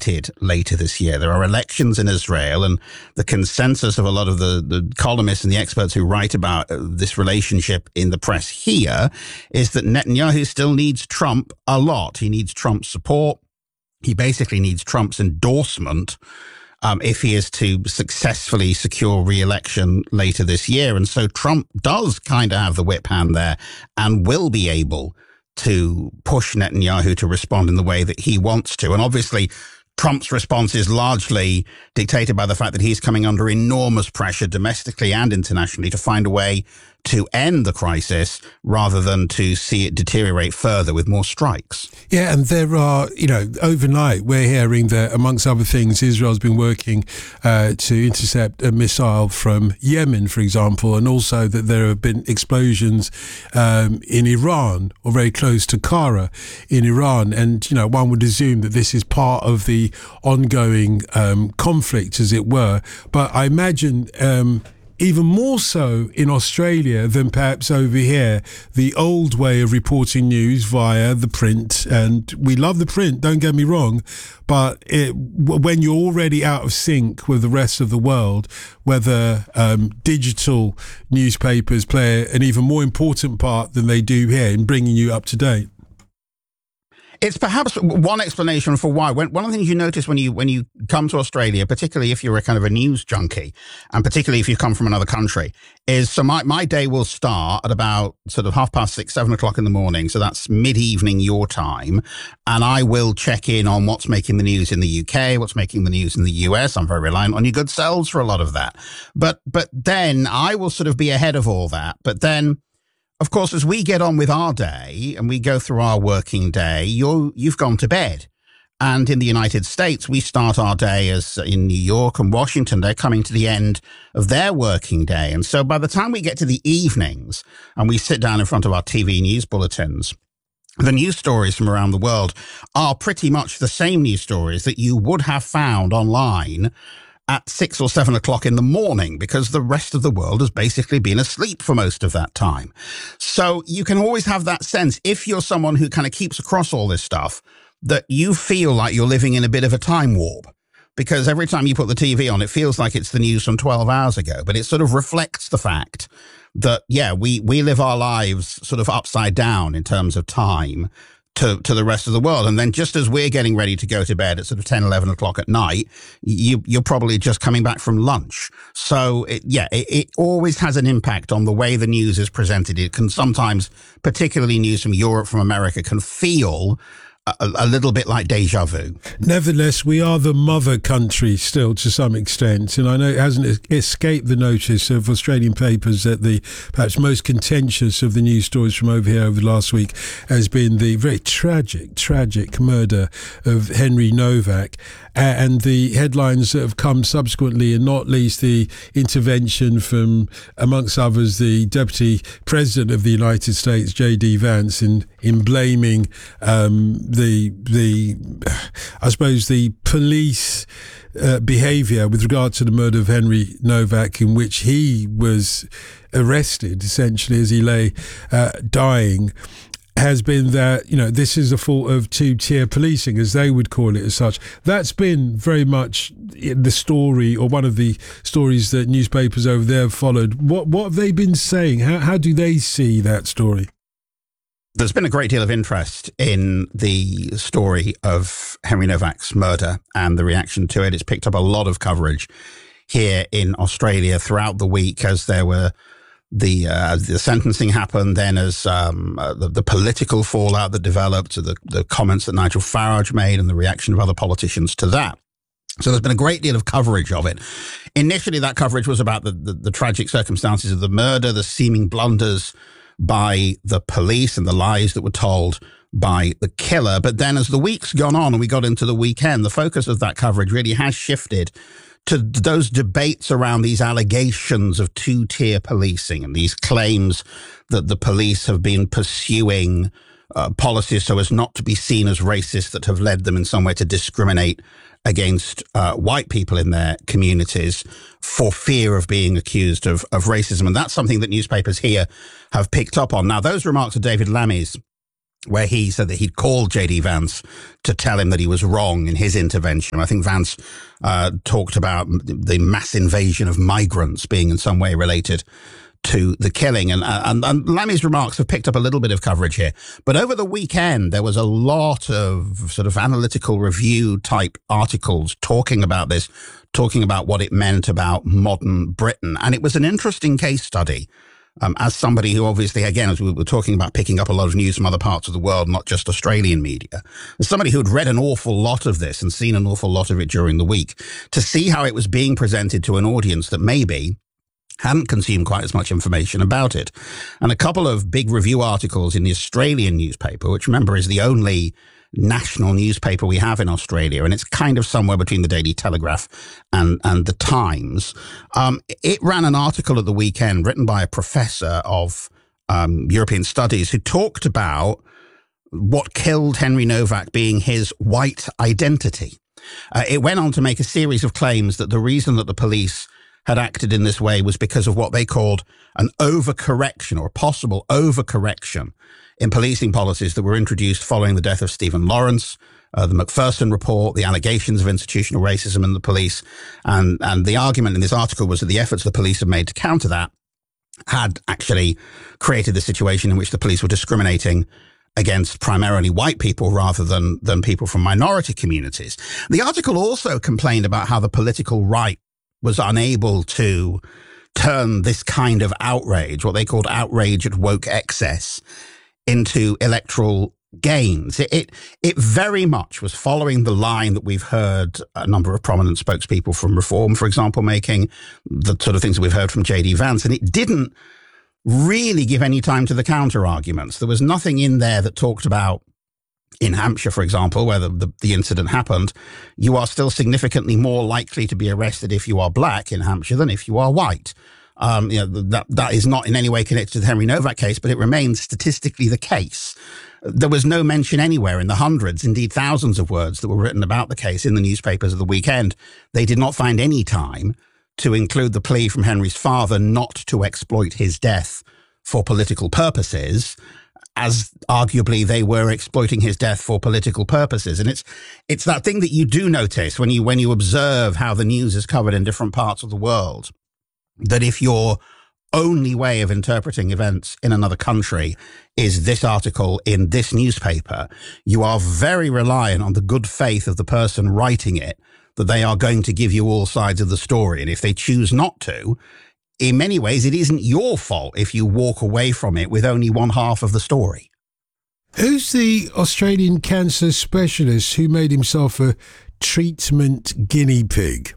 elected later this year. There are elections in Israel, and the consensus of a lot of the columnists and the experts who write about this relationship in the press here is that Netanyahu still needs Trump a lot. He needs Trump's support. He basically needs Trump's endorsement if he is to successfully secure re-election later this year. And so Trump does kind of have the whip hand there and will be able to push Netanyahu to respond in the way that he wants to. And obviously, Trump's response is largely dictated by the fact that he's coming under enormous pressure domestically and internationally to find a way to end the crisis rather than to see it deteriorate further with more strikes. Yeah, and there are, overnight we're hearing that, amongst other things, Israel's been working to intercept a missile from Yemen, for example, and also that there have been explosions in Iran, or very close to Qara in Iran. And, one would assume that this is part of the ongoing conflict, as it were. But I imagine even more so in Australia than perhaps over here, the old way of reporting news via the print. And we love the print, don't get me wrong, but when you're already out of sync with the rest of the world, whether digital newspapers play an even more important part than they do here in bringing you up to date. It's perhaps one explanation for why. One of the things you notice when you come to Australia, particularly if you're a kind of a news junkie, and particularly if you come from another country, is so my day will start at about sort of 6:30, 7 o'clock in the morning. So that's mid-evening your time. And I will check in on what's making the news in the UK, what's making the news in the US. I'm very reliant on your good selves for a lot of that. But then I will sort of be ahead of all that. But then, of course, as we get on with our day and we go through our working day, you've gone to bed. And in the United States, we start our day as in New York and Washington, they're coming to the end of their working day. And so by the time we get to the evenings and we sit down in front of our TV news bulletins, the news stories from around the world are pretty much the same news stories that you would have found online at 6 or 7 o'clock in the morning, because the rest of the world has basically been asleep for most of that time. So you can always have that sense, if you're someone who kind of keeps across all this stuff, that you feel like you're living in a bit of a time warp, because every time you put the TV on, it feels like it's the news from 12 hours ago. But it sort of reflects the fact that, yeah, we live our lives sort of upside down in terms of time to the rest of the world. And then just as we're getting ready to go to bed at sort of 10, 11 o'clock at night, you're probably just coming back from lunch. So it always has an impact on the way the news is presented. It can sometimes, particularly news from Europe, from America, can feel a little bit like deja vu. Nevertheless, we are the mother country still to some extent, and I know it hasn't escaped the notice of Australian papers that the perhaps most contentious of the news stories from over here over the last week has been the very tragic murder of Henry Novak, and the headlines that have come subsequently, and not least the intervention from, amongst others, the Deputy President of the United States, J.D. Vance, in blaming I suppose the police behaviour with regard to the murder of Henry Novak, in which he was arrested essentially as he lay dying, has been that, this is a fault of two-tier policing, as they would call it as such. That's been very much the story, or one of the stories that newspapers over there have followed. What have they been saying? How do they see that story? There's been a great deal of interest in the story of Henry Novak's murder and the reaction to it. It's picked up a lot of coverage here in Australia throughout the week as there were the sentencing happened, then as the political fallout that developed, the comments that Nigel Farage made and the reaction of other politicians to that. So there's been a great deal of coverage of it. Initially, that coverage was about the tragic circumstances of the murder, the seeming blunders by the police and the lies that were told by the killer. But then as the week's gone on and we got into the weekend, the focus of that coverage really has shifted to those debates around these allegations of two-tier policing and these claims that the police have been pursuing policies so as not to be seen as racist that have led them in some way to discriminate against white people in their communities for fear of being accused of racism. And that's something that newspapers here have picked up on. Now, those remarks are David Lammy's, where he said that he'd called J.D. Vance to tell him that he was wrong in his intervention. I think Vance talked about the mass invasion of migrants being in some way related to the killing. And Lammy's remarks have picked up a little bit of coverage here. But over the weekend, there was a lot of sort of analytical review type articles talking about this, talking about what it meant about modern Britain. And it was an interesting case study. As somebody who obviously, again, as we were talking about picking up a lot of news from other parts of the world, not just Australian media, as somebody who'd read an awful lot of this and seen an awful lot of it during the week, to see how it was being presented to an audience that maybe hadn't consumed quite as much information about it. And a couple of big review articles in the Australian newspaper, which remember is the only national newspaper we have in Australia, and it's kind of somewhere between the Daily Telegraph and the Times. It ran an article at the weekend written by a professor of European studies who talked about what killed Henry Novak being his white identity. It went on to make a series of claims that the reason that the police had acted in this way was because of what they called an overcorrection or a possible overcorrection in policing policies that were introduced following the death of Stephen Lawrence, the Macpherson report, the allegations of institutional racism in the police. And the argument in this article was that the efforts the police had made to counter that had actually created the situation in which the police were discriminating against primarily white people rather than people from minority communities. The article also complained about how the political right was unable to turn this kind of outrage, what they called outrage at woke excess, into electoral gains. It very much was following the line that we've heard a number of prominent spokespeople from Reform, for example, making, the sort of things that we've heard from J.D. Vance, and it didn't really give any time to the counter arguments. There was nothing in there that talked about, in Hampshire, for example, where the incident happened, you are still significantly more likely to be arrested if you are black in Hampshire than if you are white. That is not in any way connected to the Henry Novak case, but it remains statistically the case. There was no mention anywhere in the hundreds, indeed thousands of words that were written about the case in the newspapers of the weekend. They did not find any time to include the plea from Henry's father not to exploit his death for political purposes, as arguably they were exploiting his death for political purposes. And it's that thing that you do notice when you observe how the news is covered in different parts of the world, that if your only way of interpreting events in another country is this article in this newspaper, you are very reliant on the good faith of the person writing it, that they are going to give you all sides of the story. And if they choose not to, in many ways, it isn't your fault if you walk away from it with only one half of the story. Who's the Australian cancer specialist who made himself a treatment guinea pig?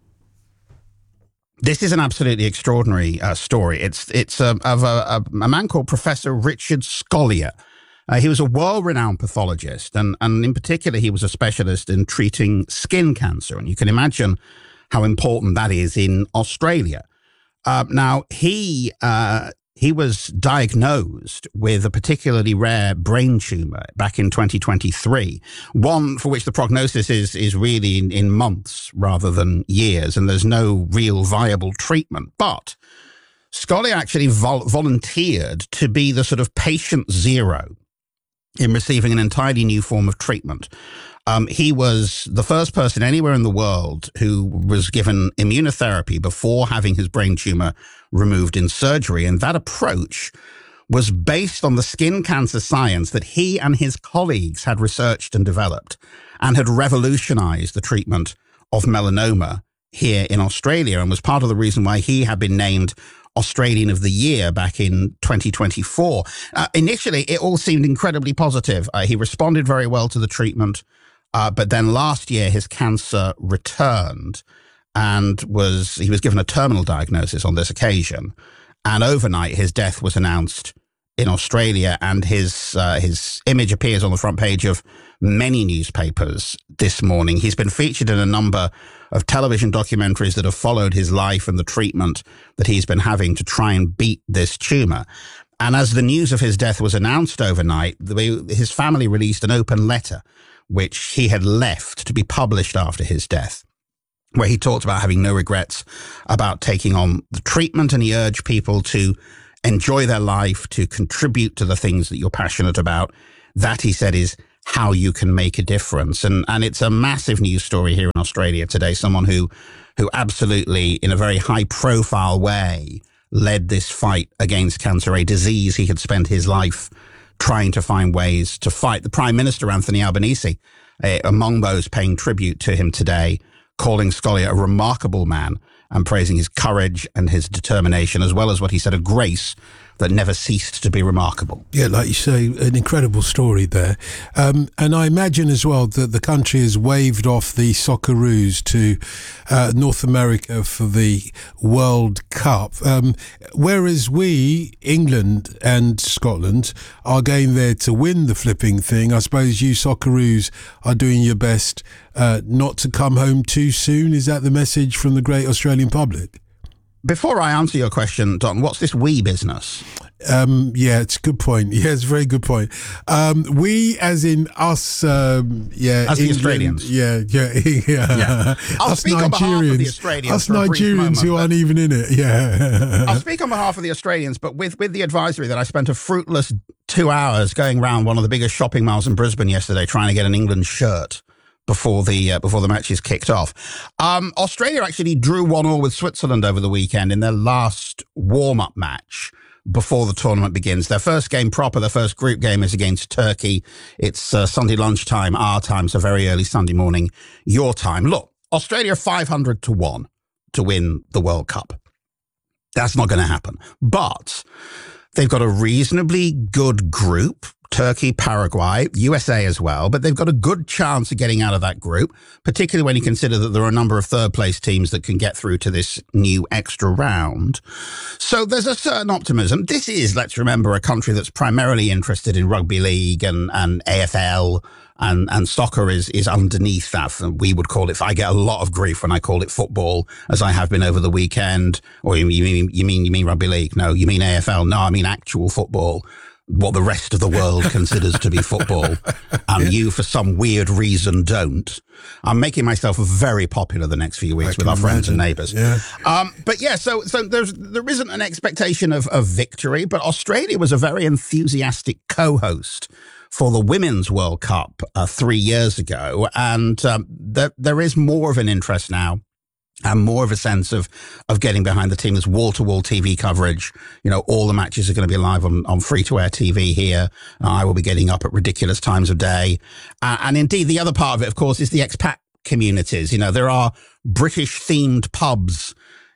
This is an absolutely extraordinary story. It's of a man called Professor Richard Scolyer. He was a world-renowned pathologist, and in particular, he was a specialist in treating skin cancer. And you can imagine how important that is in Australia. Now, he was diagnosed with a particularly rare brain tumor back in 2023, one for which the prognosis is really in months rather than years, and there's no real viable treatment. But Scolyer actually volunteered to be the sort of patient zero in receiving an entirely new form of treatment. He was the first person anywhere in the world who was given immunotherapy before having his brain tumor removed in surgery. And that approach was based on the skin cancer science that he and his colleagues had researched and developed, and had revolutionized the treatment of melanoma here in Australia, and was part of the reason why he had been named Australian of the Year back in 2024. Initially, it all seemed incredibly positive. He responded very well to the treatment. But then last year, his cancer returned, and he was given a terminal diagnosis on this occasion. And overnight, his death was announced in Australia, and his image appears on the front page of many newspapers this morning. He's been featured in a number of television documentaries that have followed his life and the treatment that he's been having to try and beat this tumor. And as the news of his death was announced overnight, his family released an open letter which he had left to be published after his death, where he talked about having no regrets about taking on the treatment, and he urged people to enjoy their life, to contribute to the things that you're passionate about, that, he said, is how you can make a difference. And it's a massive news story here in Australia today. Someone who absolutely, in a very high profile way, led this fight against cancer, a disease he had spent his life trying to find ways to fight. The Prime Minister, Anthony Albanese, among those paying tribute to him today, calling Scolia a remarkable man and praising his courage and his determination, as well as what he said, a grace that never ceased to be remarkable. Yeah, like you say, an incredible story there. And I imagine as well that the country has waved off the Socceroos to North America for the World Cup. Whereas we, England and Scotland, are going there to win the flipping thing. I suppose you Socceroos are doing your best not to come home too soon. Is that the message from the great Australian public? Before I answer your question, Don, what's this we business? Yeah, it's a good point. Yeah, it's a very good point. We, as in us, as the England, Australians. Yeah. I'll us speak on behalf of the Australians. Us Nigerians who aren't even in it. Yeah. I'll speak on behalf of the Australians, but with the advisory that I spent a fruitless 2 hours going around one of the biggest shopping malls in Brisbane yesterday trying to get an England shirt before the matches kicked off. Australia actually drew 1-1 with Switzerland over the weekend in their last warm-up match before the tournament begins. Their first game proper, their first group game, is against Turkey. It's Sunday lunchtime, our time, so very early Sunday morning, your time. Look, Australia 500-1 to win the World Cup. That's not going to happen. But they've got a reasonably good group. Turkey, Paraguay, USA as well, but they've got a good chance of getting out of that group, particularly when you consider that there are a number of third-place teams that can get through to this new extra round. So there's a certain optimism. This is, let's remember, a country that's primarily interested in rugby league and AFL, and soccer is underneath that. We would call it, I get a lot of grief when I call it football, as I have been over the weekend. Or you mean rugby league? No, you mean AFL? No, I mean actual football. What the rest of the world considers to be football, and you, for some weird reason, don't. I'm making myself very popular the next few weeks with our friends and neighbours. Yeah. But yeah, so there isn't an expectation of victory, but Australia was a very enthusiastic co-host for the Women's World Cup 3 years ago, and there is more of an interest now. And more of a sense of getting behind the team. There's wall-to-wall TV coverage. You know, all the matches are going to be live on free-to-air TV here. I will be getting up at ridiculous times of day. And indeed, the other part of it, of course, is the expat communities. You know, there are British-themed pubs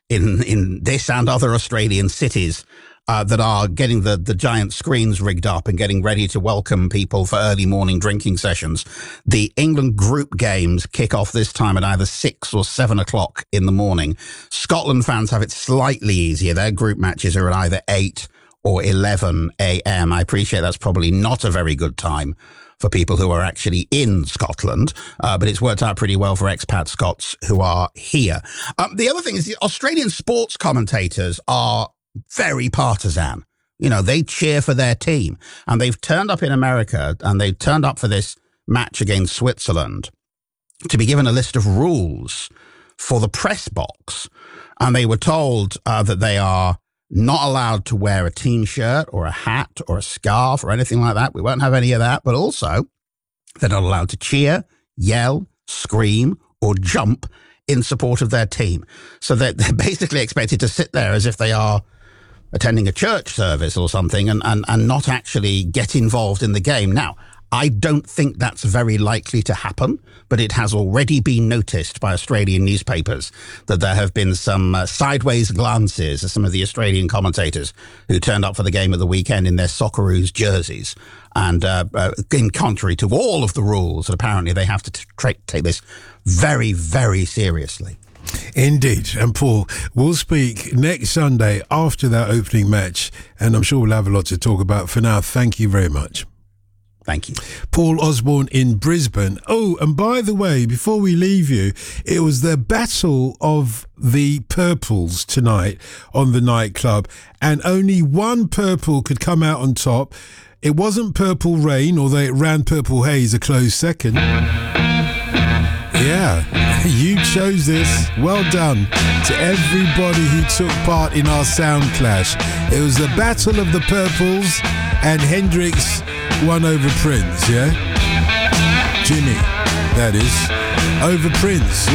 in this and other Australian cities that are getting the giant screens rigged up and getting ready to welcome people for early morning drinking sessions. The England group games kick off this time at either 6 or 7 o'clock in the morning. Scotland fans have it slightly easier. Their group matches are at either 8 or 11 a.m. I appreciate that's probably not a very good time for people who are actually in Scotland, but it's worked out pretty well for expat Scots who are here. The other thing is the Australian sports commentators are very partisan. You know, they cheer for their team, and they've turned up in America, and they've turned up for this match against Switzerland to be given a list of rules for the press box. And they were told that they are not allowed to wear a team shirt or a hat or a scarf or anything like that. We won't have any of that. But also, they're not allowed to cheer, yell, scream, or jump in support of their team. So they're basically expected to sit there as if they are attending a church service or something and not actually get involved in the game. Now, I don't think that's very likely to happen, but it has already been noticed by Australian newspapers that there have been some sideways glances at some of the Australian commentators who turned up for the game of the weekend in their Socceroos jerseys. And in contrary to all of the rules, that apparently they have to take this very, very seriously. Indeed. And Paul, we'll speak next Sunday after that opening match, and I'm sure we'll have a lot to talk about. For now, thank you very much. Thank you. Paul Osborne in Brisbane. Oh, and by the way, before we leave you, it was the Battle of the Purples tonight on the nightclub, and only one purple could come out on top. It wasn't Purple Rain, although it ran Purple Haze a close second. Yeah, you chose this. Well done to everybody who took part in our sound clash. It was the Battle of the Purples, and Hendrix one over Prince, yeah? Jimmy, that is. Over Prince.